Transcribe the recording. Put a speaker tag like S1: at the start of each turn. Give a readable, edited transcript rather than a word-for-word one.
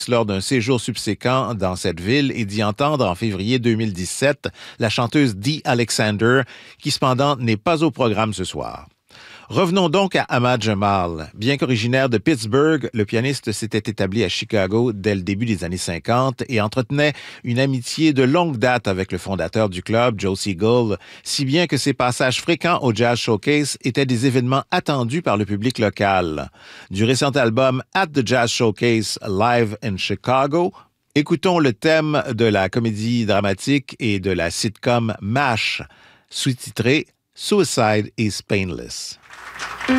S1: lors d'un séjour subséquent dans cette ville et d'y entendre en février 2017 la chanteuse Dee Alexander, qui cependant n'est pas au programme ce soir. Revenons donc à Ahmad Jamal. Bien qu'originaire de Pittsburgh, le pianiste s'était établi à Chicago dès le début des années 50 et entretenait une amitié de longue date avec le fondateur du club, Joe Siegel, si bien que ses passages fréquents au Jazz Showcase étaient des événements attendus par le public local. Du récent album At the Jazz Showcase Live in Chicago, écoutons le thème de la comédie dramatique et de la sitcom MASH, sous-titré Suicide is Painless.